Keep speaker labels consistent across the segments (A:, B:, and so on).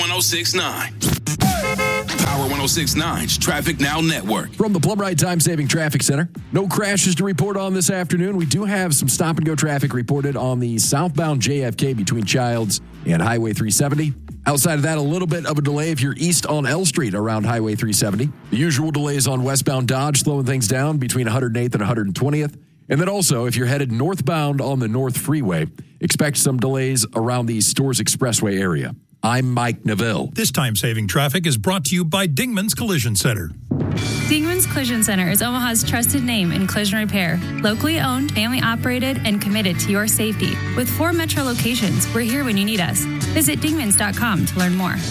A: 1069. Power 1069's Traffic Now Network.
B: From the Plum Ride Time Saving Traffic Center. No crashes to report on this afternoon. We do have some stop and go traffic reported on the southbound JFK between Childs and Highway 370. Outside of that, a little bit of a delay if you're east on L Street around Highway 370. The usual delays on westbound Dodge, slowing things down between 108th and 120th. And then also, if you're headed northbound on the North Freeway, expect some delays around the Stores Expressway area. I'm Mike Neville.
C: This time-saving traffic is brought to you by Dingman's Collision Center.
D: Dingman's Collision Center is Omaha's trusted name in collision repair. Locally owned, family-operated, and committed to your safety. With 4 metro locations, we're here when you need us. Visit dingmans.com to learn more.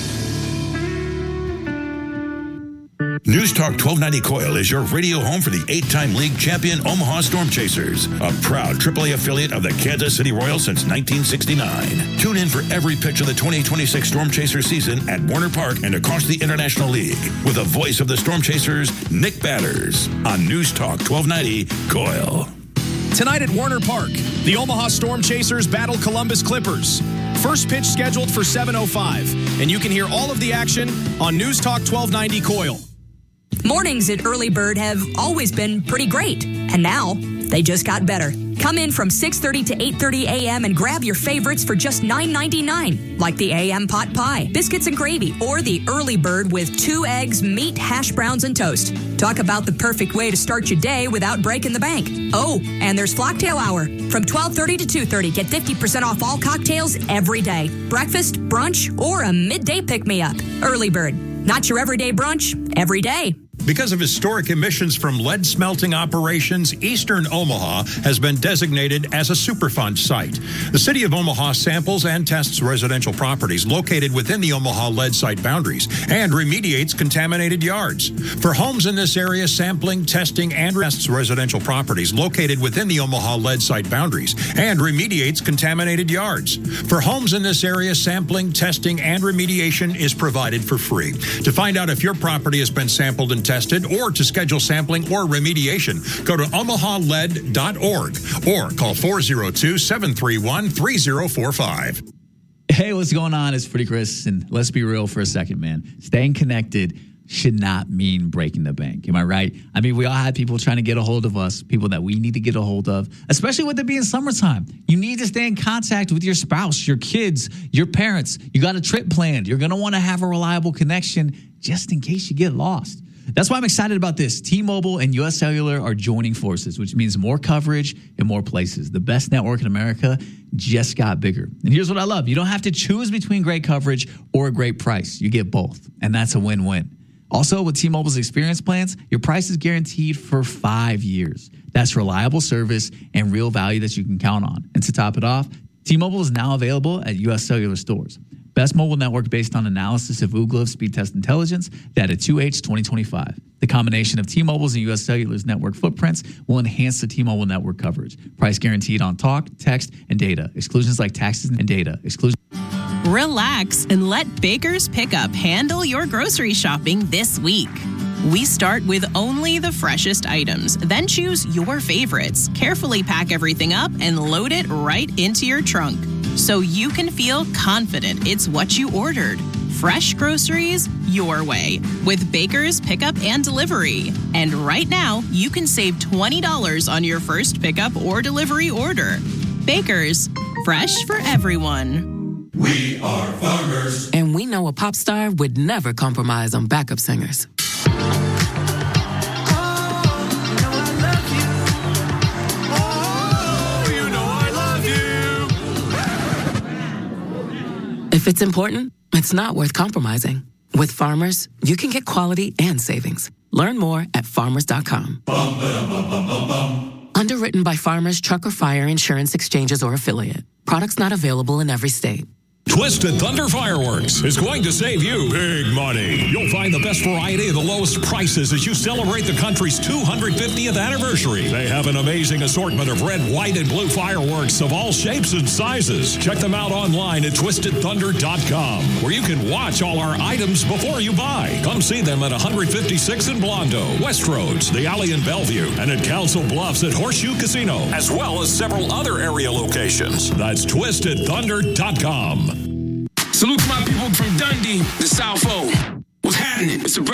E: News Talk 1290 Coil is your radio home for the 8-time league champion Omaha Storm Chasers, a proud AAA affiliate of the Kansas City Royals since 1969. Tune in for every pitch of the 2026 Storm Chasers season at Warner Park and across the International League with the voice of the Storm Chasers, Nick Batters, on News Talk 1290 Coil.
F: Tonight at Warner Park, the Omaha Storm Chasers battle Columbus Clippers. First pitch scheduled for 7:05, and you can hear all of the action on News Talk 1290 Coil.
G: Mornings at Early Bird have always been pretty great, and now they just got better. Come in from 6:30 to 8:30 a.m. and grab your favorites for just $9.99, like the AM pot pie, biscuits and gravy, or the Early Bird with 2 eggs, meat, hash browns, and toast. Talk about the perfect way to start your day without breaking the bank. Oh, and there's Flocktail Hour. From 12:30 to 2:30, get 50% off all cocktails every day. Breakfast, brunch, or a midday pick-me-up. Early Bird. Not your everyday brunch, every day.
C: Because of historic emissions from lead smelting operations, Eastern Omaha has been designated as a Superfund site. The City of Omaha samples and tests residential properties located within the Omaha lead site boundaries and remediates contaminated yards. For homes in this area, sampling, testing, and tests residential properties located within the Omaha lead site boundaries and remediates contaminated yards. For homes in this area, sampling, testing, and remediation is provided for free. To find out if your property has been sampled and tested, or to schedule sampling or remediation, go to omahalead.org or call 402-731-3045.
H: Hey, what's going on? It's Pretty Chris, and let's be real for a second, man. Staying connected should not mean breaking the bank. Am I right? I mean, we all have people trying to get a hold of us, people that we need to get a hold of, especially with it being summertime. You need to stay in contact with your spouse, your kids, your parents. You got a trip planned. You're going to want to have a reliable connection just in case you get lost. That's why I'm excited about this. T-Mobile and U.S. Cellular are joining forces, which means more coverage in more places. The best network in America just got bigger. And here's what I love. You don't have to choose between great coverage or a great price. You get both, and that's a win-win. Also, with T-Mobile's experience plans, your price is guaranteed for 5 years. That's reliable service and real value that you can count on. And to top it off, T-Mobile is now available at U.S. Cellular stores. Best mobile network based on analysis of Ookla Speed Test Intelligence, data 2H 2025. The combination of T-Mobile's and U.S. Cellular's network footprints will enhance the T-Mobile network coverage. Price guaranteed on talk, text, and data. Exclusions like taxes and data.
I: Relax and let Baker's Pickup handle your grocery shopping this week. We start with only the freshest items, then choose your favorites. Carefully pack everything up and load it right into your trunk, so you can feel confident it's what you ordered. Fresh groceries your way with Baker's Pickup and Delivery. And right now, you can save $20 on your first pickup or delivery order. Baker's, fresh for everyone.
J: We are farmers. And we know a pop star would never compromise on backup singers. If it's important, it's not worth compromising. With Farmers, you can get quality and savings. Learn more at farmers.com. Underwritten by Farmers Truck or Fire Insurance Exchanges or Affiliate. Products not available in every state.
K: Twisted Thunder Fireworks is going to save you big money. You'll find the best variety and the lowest prices as you celebrate the country's 250th anniversary. They have an amazing assortment of red, white, and blue fireworks of all shapes and sizes. Check them out online at twistedthunder.com, where you can watch all our items before you buy. Come see them at 156 in Blondo, Westroads, the Alley in Bellevue, and at Council Bluffs at Horseshoe Casino, as well as several other area locations. That's twistedthunder.com.
A: Salute to my people from Dundee, the South O. What's happening? It's a